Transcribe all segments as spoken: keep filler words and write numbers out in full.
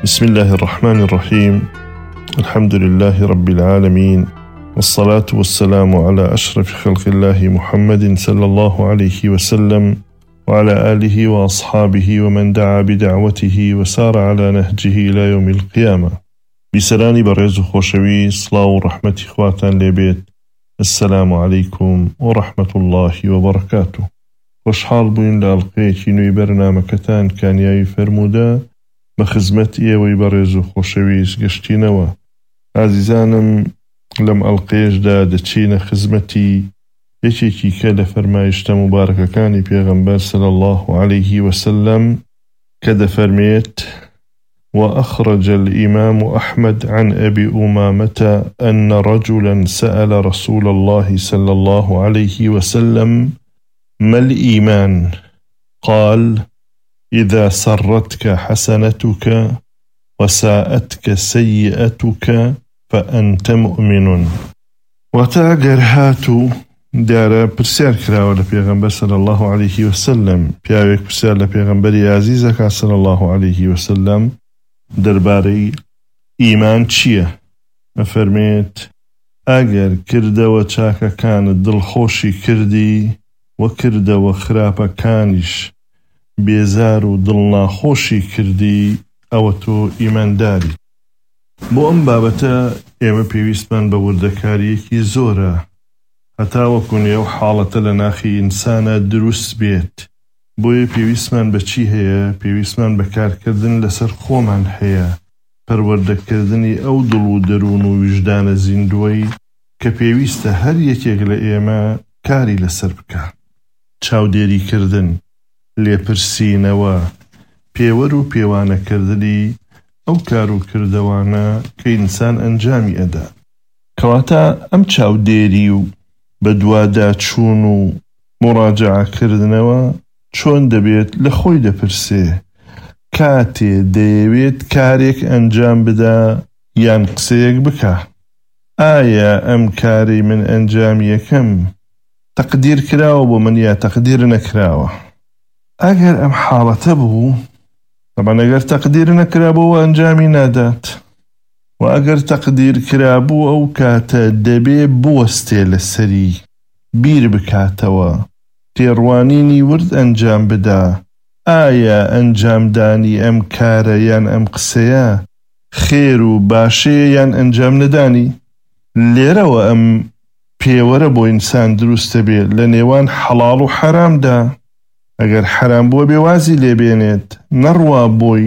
بسم الله الرحمن الرحيم. الحمد لله رب العالمين، والصلاة والسلام على أشرف خلق الله محمد صلى الله عليه وسلم وعلى آله وأصحابه ومن دعا بدعوته وسار على نهجه إلى يوم القيامة. بسلام برز خوشوي صلاة ورحمة إخواتان لبيت. السلام عليكم ورحمة الله وبركاته. خوشحال بوين لألقيتي نوي برنامجتان كان ياي فرمودا بخزمت ئێوەی بەڕێز و خۆشەویست گەشتینەوە. عزیزانم، لەم ئەڵقەیەشدا دەچینە خزمەتی یەکێکی کە لە فەرمایشتە مبارەکەکانی پێغەمبەر صلی الله عليه وسلم کە دەفەرمێت: وأخرج الإمام أحمد عن أبي أمامة أن رجلا سأل رسول الله صلى الله عليه وسلم: ما الإيمان؟ قال: إذا سرتك حسنتك وساءتك سيئتك فأنت مؤمن. وتاقر هاتو دارا برسال كراوة لبيغمبر صلى الله عليه وسلم، بياويك برسال لبيغمبر عزيزك صلى الله عليه وسلم درباري إيمان چية؟ مفرميت: أجر كرد وچاك كان دل خوشي كردي وكرد وخرابة كانش بێزار و دڵناخۆشی کردی، ئەوە تۆ ئیمانداری. بۆ ئەم بابەتە ئێمە پێویستمان بە وردەکاریەکی زۆرە، هەتا وەکو نێو حاڵەتە لە ناخی ئینسانە دروست بێت. بۆیە پێویستمان بە چی هەیە؟ پێویستمان بە کارکردن لەسەر خۆمان هەیە، پەروەردەکردنی ئەو دڵ و دەروون و وجدانە زیندوەی کە پێویستە هەر یەکێک لە ئێمە کاری لەسەر بکە. چاودێریکردن، لێپرسینەوە، پێوەر و پێوانەکردنی ئەو کار و کردەوانە کە ئینسان ئەنجامی ئەدا. کەواتە ئەم چاودێری و بە دوادا چوون و مڕاجعەکردنەوە چۆن دەبێت لە خۆی دەپرسێ کاتێ دەیەوێت کارێک ئەنجام بدا یان قسەیەک بکە. ئایا ئەم کاری من ئەنجامی یەکەم تەقدیر کراوە بۆ من یا تەقدیر نەکراوە؟ ئەگەر ئەم حاڵەتە بوو، طبعاً ئەگەر تەقدیر نەکرابوو ئەنجامی نادات، و ئەگەر تەقدیر کرابوو ئەو کاتە دەبێ بوەستێ لەسەری، بیر بکاتەوە، تێڕوانینی ورد ئەنجام بدا. ئایا ئەنجامدانی ئەم کارە یان ئەم قسەیە خێر و باشەیە یان ئەنجام نەدانی؟ لێرەوە ئەم پێوەرە بۆ ئینسان دروستە بێت لە نێوان حەڵاڵ و حەرامدا. ئەگەر حەرام بووە بێوازی لێبێنێت، نەڕوا بۆی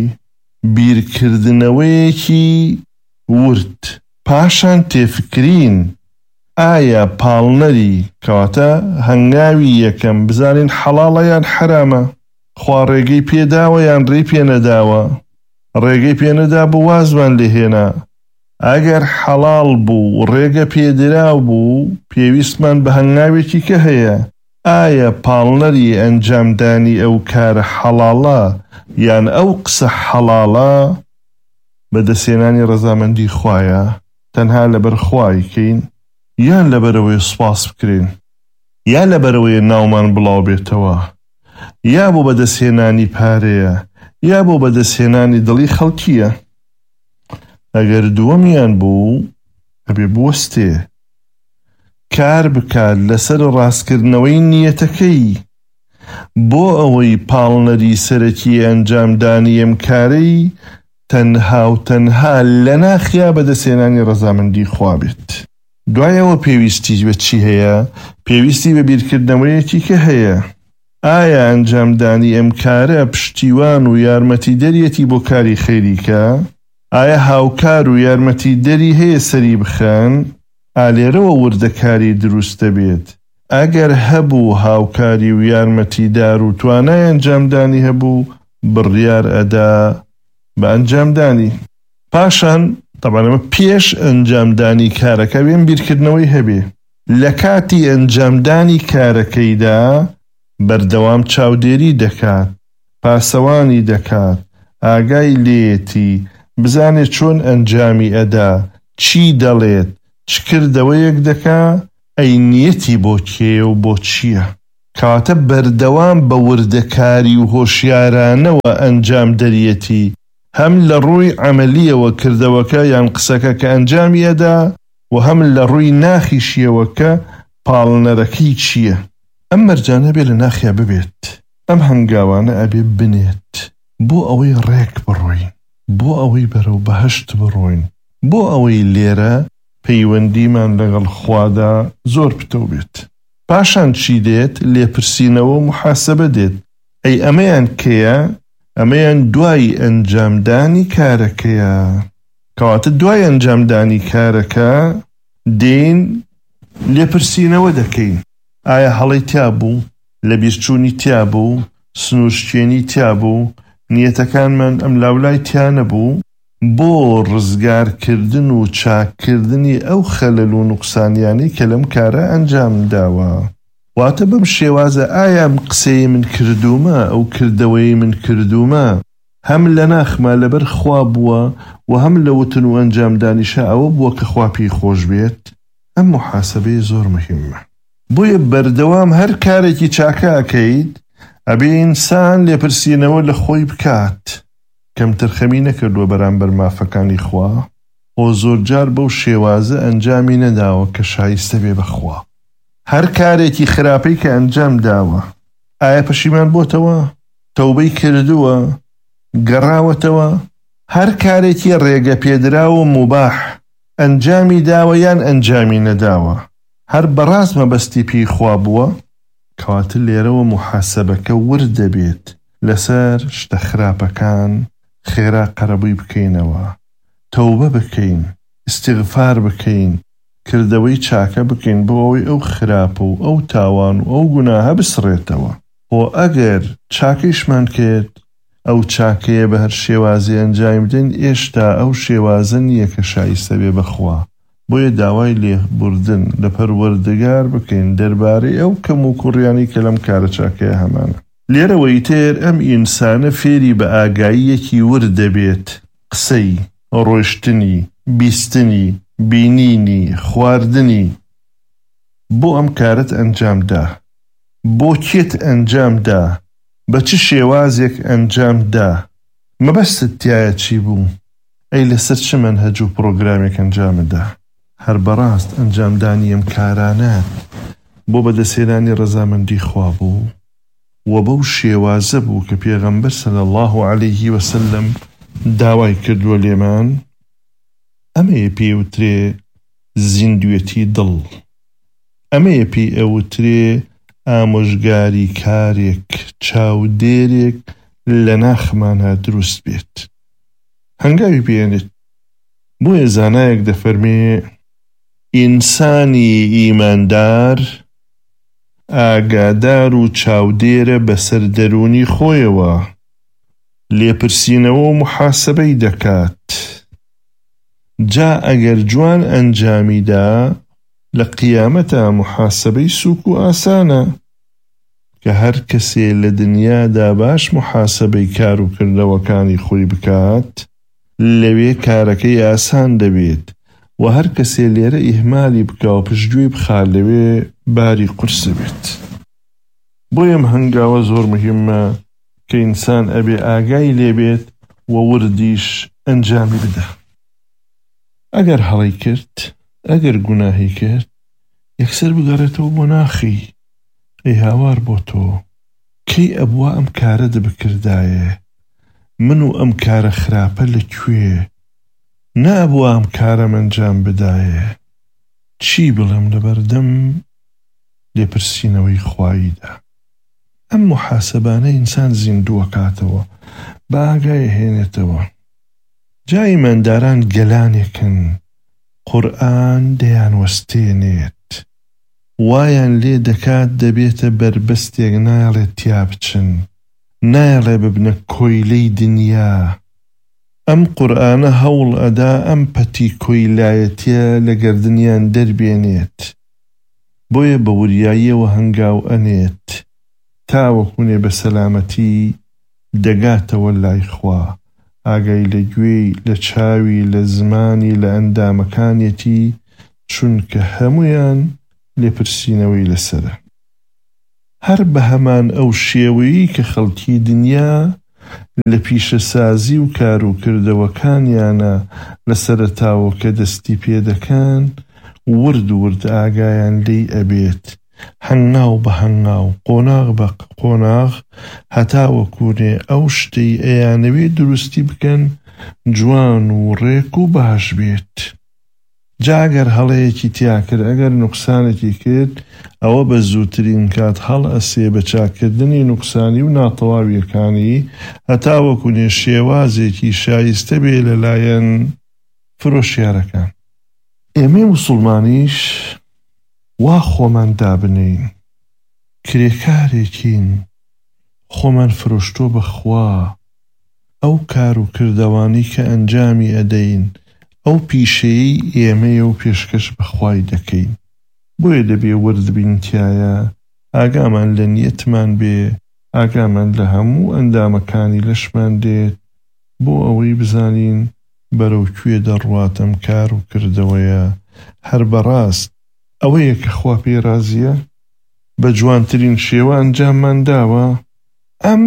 بیرکردنەوەیەکی ورد. پاشان تێفکرین ئایا پاڵنەری، کەواتە هەنگاوی یەکەم بزانین حەڵاڵە یان حەرامە، خوا ڕێگەی پێداوە یان ڕێی پێنەداوە. ڕێگەی پێنەدا بوو وازمان لێهێنا. ئەگەر حەڵاڵ بوو ڕێگە پێدراو بوو، پێویستمان بە هەنگاوێکی کە هەیە ئایا پاڵنەری ئەنجامدانی ئەو کارە حەڵاڵە یان ئەو قسە حەڵاڵە؟ بەدەستهێنانی ڕەزامەندی خوایە، تەنها لەبەر خوایکەین یان لەبەرەوەی سوپاس بکرێن، یان لەبەرەوەی ناومان بڵاو بێتەوە، یا بۆ بەدەستهێنانی پارەیە، یا بۆ بەدەستهێنانی دڵی خەڵکیە؟ ئەگەر دووەمیان بوو، ئەبێ بوەستێ کار بکات لەسەر ڕاستکردنەوەی نیەتەکەی بۆ ئەوەی پاڵنەری سەرەکی ئەنجامدانی ئەم کارەی تەنها و تەنها لە ناخیا بەدەستهێنانی ڕەزامەندی خوا بێت. دوایەوە پێویستی بە چی هەیە؟ پێویستی بە بیرکردنەوەیەکی کە هەیە. ئایا ئەنجامدانی ئەم کارە پشتیوان و یارمەتیدەریەتی بۆ کاری خەیریکە؟ ئایا هاوکار و یارمەتیدەری هەیە سەری بخەن؟ ئالێرەوە وردەکاری دروست دەبێت. ئەگەر هەبوو هاوکاری و یارمەتیدار و توانای ئەنجامدانی هەبوو، بڕیار ئەدا بە ئەنجامدانی. پاشان طبعاً ئەمە پێش ئەنجامدانی کارەکە بێن بیرکردنەوەی هەبێ. لە کاتی ئەنجامدانی کارەکەیدا بەردەوام چاودێری دەکات، پاسەوانی دەکات، ئاگای لێتی، بزانێت چۆن ئەنجامی ئەدا، چی دەڵێت، چ کردەوەیەک دەکا، ئەی نیەتی بۆ کێ و بۆ چییە؟ کاتە بەردەوام بە وردەکاری و هۆشیارانەوە ئەنجام دەریەتی هەم لە ڕووی عەمەلیەوە کردەوەکە یان قسەکە کە ئەنجامیەدا و هەم لە ڕووی ناخیشیەوە کە پاڵنەرەکەی چییە. ئەم مەرجانە بێ لە ناخیا ببێت، ئەم هەنگاوانە ئەبێ بنێت بۆ ئەوەی ڕێک بڕۆین، بۆ ئەوەی بەرەو بەهەشت بڕۆین، بۆ ئەوەی لێرە پەیوەندیمان لەگەڵ خوادا زۆر پتەو بێت. پاشان چی دێت؟ لێپرسینەوە و محاسەبە دێت. ئەی ئەمەیان کەیە؟ ئەمەیان دوای ئەنجامدانی کارەکەیە. کەواتە دوای ئەنجامدانی کارەکە دێین لێپرسینەوە دەکەین. ئایا هەڵی تیا بوو؟ لە بیرچوونی تیا بوو؟ سنوورشتێنی تیا بوو؟ نیەتەکانمان ئەم لاولای تیا نەبوو؟ بۆ ڕزگارکردن و چاککردنی ئەو خەلەل و نوقسانیانەی کە لەم کارە ئەنجام داوە. واتە بەم شێوازە ئایا قسەی من کردومە، ئەو کردەوەی من کردومە هەم لە ناخما لەبەر خوا بووە و هەم لە وتن و ئەنجامدانیشە ئەوە بووە کە خوا پێی خۆش بێت. ئەم محاسەبەی زۆر مهمە. بۆیە بەردەوام هەر کارێکی چاکە ئەکەیت ئەبێ ئینسان لێپرسینەوە لە خۆی بکات. کەمتر خەمی نەکردووە بەرامبەر مافەکانی خوا، بۆ زۆرجار بەو شێوازە ئەنجامی نەداوە کە شایستە بێ بەخوا. هەر کارێکی خراپەی کە ئەنجام داوە ئایا پەشیمان بۆتەوە؟ تەوبەی کردووە؟ گەڕاوەتەوە؟ هەر کارێکی ڕێگە پێدراوە موباح ئەنجامی داوە یان ئەنجامی نەداوە هەر بەڕاست مەبەستی پێی خوا بووە، کەواتە لێرەوە محاسەبەکە ورد دەبێت لەسەر شتە خراپەکان خێرا قەرەبووی بکەینەوە، تەوبە بکەین، استیغفار بکەین، کردەوەی چاکە بکەین بۆ ئەوەی ئەو خراپە و ئەو تاوان و ئەو گوناهە بسڕێتەوە. بۆ ئەگەر چاکەیشمان کرد ئەو چاکەیە بە هەر شێوازی ئەنجام بدەین ئێشتا ئەو شێوازە نییە کە شایستە بێ بەخوا. بۆیە داوای لێبوردن لە پەروەردگار بکەین دەربارەی ئەو کەم و کوڕیانی کە لەم کارە چاکەیە هەمانە. لێرەوەی تر ئەم ئینسانە فێری بە ئاگاییەکی ورد دەبێت، قسەی، ڕۆیشتنی، بیستنی، بینینی، خواردنی بۆ ئەم کارت ئەنجامدا، بۆ کێت ئەنجامدا، بە چ شێوازێک ئەنجامدا، مەبەستت تایە چی بوو، ئەی لەسەر چ مەنهەج و پرۆگرامێک ئەنجامدا. هەر بەڕاست ئەنجامدانی ئەم کارانات بۆ بەدەسێنانی ڕەزامەندی خوا بوو و بەو شێوازە بوو کە پێغەمبەر صلی الله عەلەیه وسلم داوای کردووە لێمان. ئەمەیە پێوترێ زیندوێتی دڵ، ئەمەیە پێ ئەوترێ ئامۆژگاری کارێک چاودێرێک لە ناخمانە دروست بێت. هەنگاوی پێێنێت بۆیە زانایەک دەفەرمێ ئینسانی ئیماندار ئاگادار و چاودێرە بەسەر دەرونی خۆیەوە، لێپرسینەوە و محاسەبەی دەکات. جا ئەگەر جوان ئەنجامیدا لە قیامەتە محاسەبەی سووک و ئاسانە کە هەر کەسێ لە دنیادا باش محاسەبەی کار و کردەوەکانی خۆی بکات لەوێ کارەکەی ئاسان دەبێت و هەر کەسێ لێرە ئیهمالی بکە و پشتگوێی بخا لەوێ باری قورس بێت. بۆیە ئەم هەنگاوە زۆر مهمە کە ئینسان ئەبێ ئاگای لێبێت و وردیش ئەنجامی بدە. ئەگەر هەڵی کرد، ئەگەر گوناهی کرد، یەکسەر بگەڕێتەوە بۆ ناخی، ئەی هاوار بۆ تۆ کەی ئەبووە ئەم کارە دەبکردایە، من و ئەم کارە خراپە لەکوێ، نابووە ئەم کارەم ئەنجام بدایە، چی بڵێم لەبەردەم لێپرسینەوەی خواییدا. ئەم محاسەبانە ئینسان زیندووە کاتەوە، بە ئاگای هێنێتەوە. جا ئیمانداران گەلانێکن، قورئان دەیان وەستێنێت، وایان لێ دەکات دەبێتە بەربەستێک، ناڵێت تیا بچن، ناڵێ ببنە کۆیلەی دنیا. ئەم قورئانە هەوڵ ئەدا ئەم پەتی کۆیلایەتیە لە گەردنیان دەربێنێت، بۆیە بە وریاییەوە هەنگاو ئەنێت تاوەکوونێ بە سەلامەتی دەگاتەوە لای خوا، ئاگای لە گوێی، لە چاوی، لە زمانی، لە ئەندامەکانێتی، چونکە هەمویان لێپرسینەوەی لەسەرە. هەر بە هەمان ئەو شێوەیی کە خەڵکی دنیا لە پیشەسازی و کار و کردەوەکانیانە لە سەرەتاوە کە دەستی پێدەکەن ورد ورد ئاگایان لێی ئەبێت هەنگاو بە هەنگاو قۆناغ بە قۆناغ هەتاوەکوونێ ئەو شتەی ئەیانەوێ دروستی بکەن جوان و ڕێک و باش بێت. جا ئەگەر هەڵەیەکی تیا کرد ئەگەر نوقسانێکی کرد ئەوە بە زووترین کات هەڵ ئەسێ بە چاکردنی نوقسانی و ناتەواویەکانی هەتاوەکوونێ شێوازێکی شایستە بێ لەلایەن فرۆشیارەکان. ئێمەی موسڵمانیش وا خۆمان دابنین کرێکارێکین خۆمان فرۆشتۆ بەخوا ئەو کار و کردەوانی کە ئەنجامی ئەدەین ئەو پیشەی ئێمەیە و پێشکەش بەخوای دەکەین. بۆیە دەبێ ورد بینتیایە ئاگامان لە نیەتمان بێ ئاگامان لە هەموو ئەندامەکانی لەشمان دێت بۆ ئەوەی بزانین بەرەو کوێ دەڕواتەم کار و کردەوەیە هەر بەڕاست ئەوەیە کە خوا پێ رازیە بە جوانترین شێوە ئەنجاممان داوە. ئەم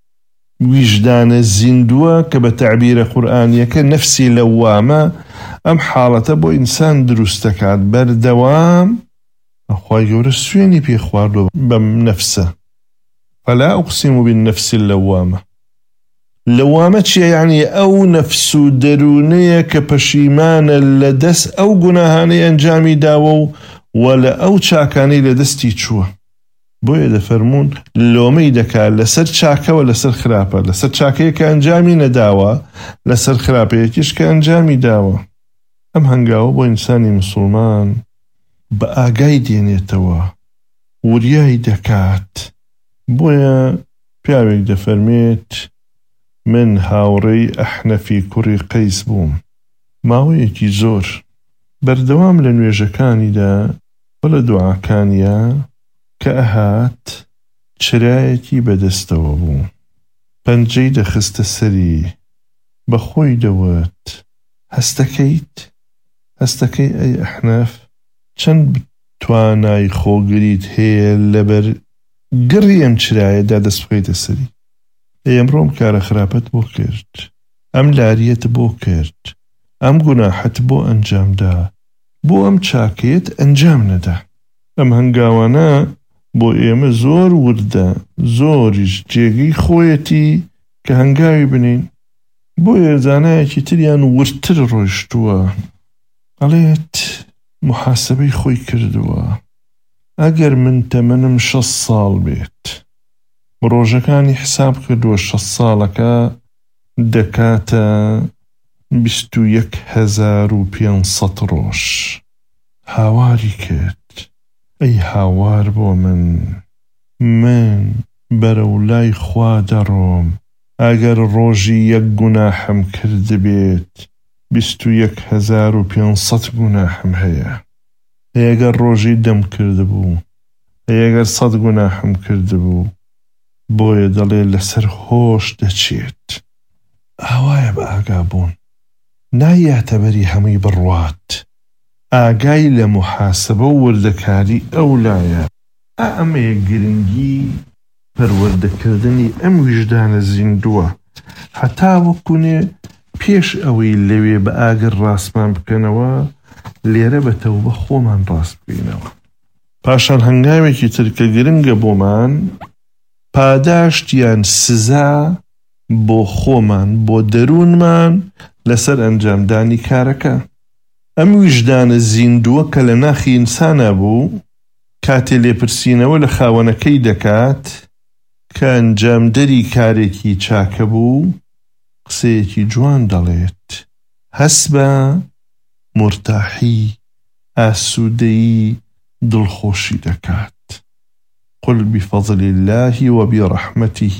ویژدانە زیندووە کە بە تەعبیرە قورئانیەکە نەفسی لەوامە ئەم حاڵەتە بۆ ئینسان دروست دەکات بەردەوام خوای گەورە سوێنی پێ خواردووە بەم نەفسە. فەلا ئوقسیم بالنەفس اللەوامە. لەوامە چییە؟ یعنی ئەو نەفس و دەروونەیە کە پەشیمانە لە دەست ئەو گوناهانەی ئەنجامی داوە و وە لە ئەو چاکانەی لە دەستی چووە. بۆیە دەفەرمون لۆمەی دەکات لەسەر چاکەوە لەسەر خراپە، لەسەر چاکەیە کە ئەنجامی نەداوە لەسەر خراپەیەکیش کە ئەنجامی داوە. ئەم هەنگاوە بۆ ئینسانی موسڵمان بە ئاگای دێنێتەوە وریای دەکات. بۆیە پیاوێک دەفەرمێت من هاوڕێی ئەحنەفی کوڕی قەیس بووم ماوەیەکی زۆر بەردەوام لە نوێژەکانیدا بە لە دوعاکانیە کە ئەهات چرایەکی بەدەستەوە بوو پەنجەی دەخستە سەری بە خۆی دەوت هەستەکەیت هەستەکەی ئەی ئەحنەف چەند توانای خۆگریت هەیە لەبەر گڕی ئەم چرایەدا دەست بخەیتە سەری. ئەمڕۆم کارە خراپەت بۆ کرد، ئەم لاریەت بۆ کرد، ئەم گوناحەت بۆ ئەنجامدا، بۆ ئەم چاکەیەت ئەنجام نەدا. ئەم هەنگاوانە بۆ ئێمە زۆر وردە زۆریش جێگەی خۆیەتی کە هەنگاوی بنین. بۆ ێرزانایەکی تریان ورتر ڕۆیشتووە ئەڵێت محاسبەی خۆی کردووە ئەگەر من تەمەنم شەش ساڵ بێت ڕۆژەکانی حساب کردووە شەش ساڵەکە دەکاتە بیست و یەک هەزار و پێنج ڕۆژ. هاواری کرد ئەی هاوار بۆ من من بەرەو لای خوا دەڕۆم ئەگەر ڕۆژی یەک گوناحم کرد بێت بیست و یەک هەزار و پێنج گوناحم هەیە. ئەگەر ڕۆژی دەم کرد بوو ئەگەر سەد گوناحم کرد بوو بۆیە دەڵێ لەسەر هۆش دەچێت. ئاوایە بە ئاگابوون نایاتە بەری هەمووی بڕوات ئاگای لە محاسبە و وردەکاری ئەو لایە. ئەمەیە گرنگی پەروەردەکردنی ئەم ویژدانە زیندووە هەتا وەکوونێ پێش ئەوەی لەوێ بە ئاگر ڕاستمان بکەنەوە لێرە بە تەوبە خۆمان ڕاست بکەینەوە. پاشان هەنگاوێکی ترکە گرنگە بۆمان پاداشتیان سزا بۆ خۆمان بۆ دەروونمان لەسەر ئەنجامدانی کارەکە. ئەم ویژدانە زیندووە کە لە ناخی ئینسانە بوو کاتێ لێپرسینەوە لە خاوەنەکەی دەکات کە ئەنجامدەری کارێکی چاکە بوو قسەیەکی جوان دەڵێت هەست بە مرتاحی ئاسوودەیی دڵخۆشی دەکات. قل بفضل الله وبرحمته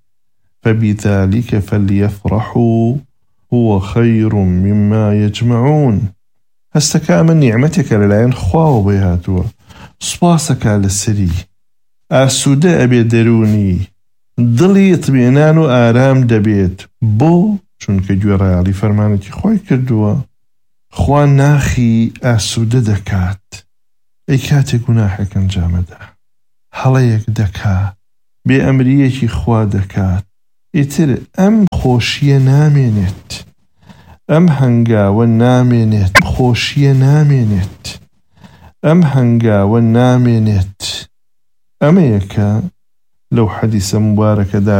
فبذلك فليفرحوا هو خير مما يجمعون. هەستەکە ئەمە نیعمەتێکە لەلایەن خواوە بۆی هاتووە سوپاسەکە لەسەری ئاسوودە ئەبێ دەرونی دڵی ئتمێنان و ئارام دەبێت. بۆ چونکە گوێڕایاڵی فەرمانێکی خۆی کردووە خوا ناخی ئاسوودە دەکات. ئەی کاتێک گوناحێک ئەنجامەدا هەڵەیەک دەکا بێ ئەمریەکی خوا دەکات ئیتر ئەم خۆشیە نامێنێت، ئەم هەنگاوە نامێنێت، خۆشیە نامێنێت، ئەم هەنگاوە نامێنێت. ئەمەیە کە لەو حەدیسە مبارەکەدا